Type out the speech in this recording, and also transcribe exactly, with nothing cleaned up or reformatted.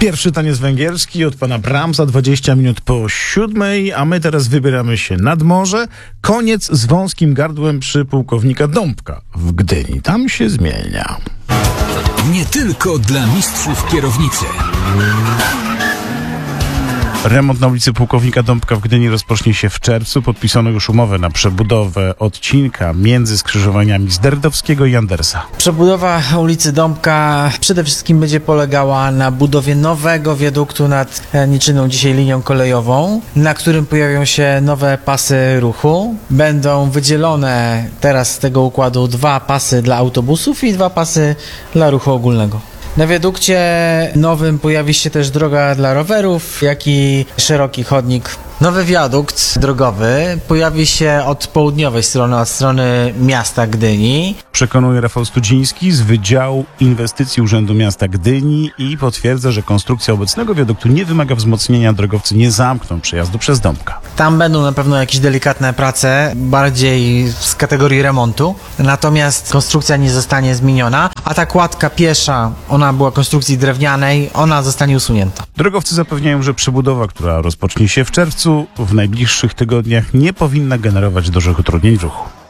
Pierwszy taniec węgierski od pana Brahmsa, dwadzieścia minut po siódmej, a my teraz wybieramy się nad morze. Koniec z wąskim gardłem przy pułkownika Dąbka w Gdyni. Tam się zmienia. Nie tylko dla mistrzów kierownicy. Remont na ulicy Pułkownika Dąbka w Gdyni rozpocznie się w czerwcu. Podpisano już umowę na przebudowę odcinka między skrzyżowaniami Zderdowskiego i Andersa. Przebudowa ulicy Dąbka przede wszystkim będzie polegała na budowie nowego wiaduktu nad niczynną dzisiaj linią kolejową, na którym pojawią się nowe pasy ruchu. Będą wydzielone teraz z tego układu dwa pasy dla autobusów i dwa pasy dla ruchu ogólnego. Na wiadukcie nowym pojawi się też droga dla rowerów, jak i szeroki chodnik. Nowy wiadukt drogowy pojawi się od południowej strony, od strony miasta Gdyni. Przekonuje Rafał Studziński z Wydziału Inwestycji Urzędu Miasta Gdyni i potwierdza, że konstrukcja obecnego wiaduktu nie wymaga wzmocnienia, drogowcy nie zamkną przejazdu przez Dąbka. Tam będą na pewno jakieś delikatne prace, bardziej z kategorii remontu, natomiast konstrukcja nie zostanie zmieniona, a ta kładka piesza, ona była konstrukcji drewnianej, ona zostanie usunięta. Drogowcy zapewniają, że przebudowa, która rozpocznie się w czerwcu, w najbliższych tygodniach nie powinna generować dużych utrudnień w ruchu.